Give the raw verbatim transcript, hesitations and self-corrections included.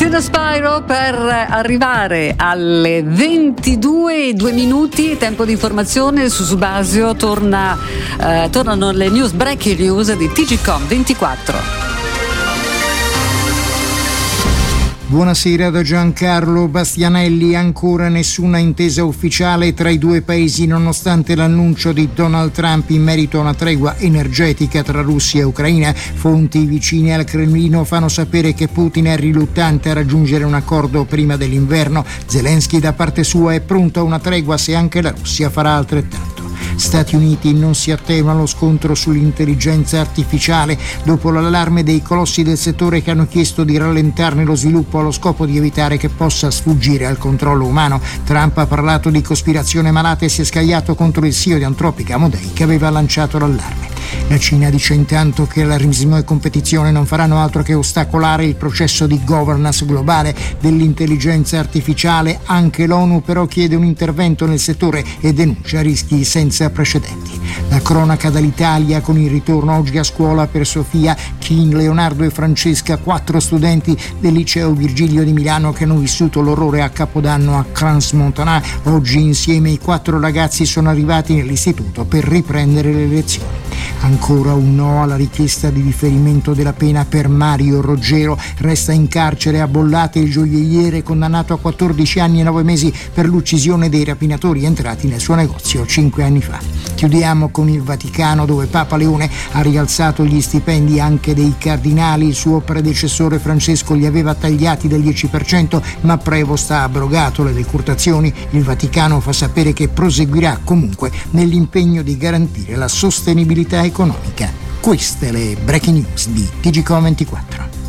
da Spyro per arrivare alle ventidue e due minuti, tempo di informazione su Subasio. Torna, eh, tornano le news, breaking news di T G Com ventiquattro. Buonasera da Giancarlo Bastianelli. Ancora nessuna intesa ufficiale tra i due paesi nonostante l'annuncio di Donald Trump in merito a una tregua energetica tra Russia e Ucraina. Fonti vicine al Cremlino fanno sapere che Putin è riluttante a raggiungere un accordo prima dell'inverno. Zelensky da parte sua è pronto a una tregua se anche la Russia farà altrettanto. Stati Uniti non si attenua lo scontro sull'intelligenza artificiale dopo l'allarme dei colossi del settore che hanno chiesto di rallentarne lo sviluppo allo scopo di evitare che possa sfuggire al controllo umano. Trump ha parlato di cospirazione malata e si è scagliato contro il C E O di Anthropic, Amodei, che aveva lanciato l'allarme. La Cina dice intanto che allarmismo e competizione non faranno altro che ostacolare il processo di governance globale dell'intelligenza artificiale. Anche l'ONU però chiede un intervento nel settore e denuncia rischi senza precedenti. La cronaca dall'Italia con il ritorno oggi a scuola per Sofia, Kim, Leonardo e Francesca, quattro studenti del liceo Virgilio di Milano che hanno vissuto l'orrore a Capodanno a Crans-Montana. Oggi insieme i quattro ragazzi sono arrivati nell'istituto per riprendere le lezioni. Ancora un no alla richiesta di differimento della pena per Mario Roggero. Resta in carcere a Bollate il gioielliere condannato a quattordici anni e nove mesi per l'uccisione dei rapinatori entrati nel suo negozio cinque anni fa. Chiudiamo con il Vaticano, dove Papa Leone ha rialzato gli stipendi anche dei cardinali. Il suo predecessore Francesco li aveva tagliati del dieci per cento, ma Prevost ha abrogato le decurtazioni. Il Vaticano fa sapere che proseguirà comunque nell'impegno di garantire la sostenibilità economica. Queste le breaking news di T G Com ventiquattro.